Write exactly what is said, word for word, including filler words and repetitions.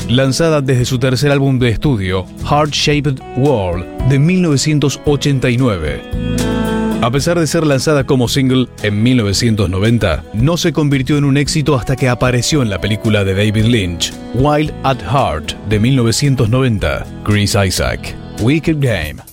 lanzada desde su tercer álbum de estudio, Heart Shaped World, de mil novecientos ochenta y nueve. A pesar de ser lanzada como single en mil novecientos noventa, no se convirtió en un éxito hasta que apareció en la película de David Lynch, Wild at Heart, de mil novecientos noventa. Chris Isaak, Wicked Game.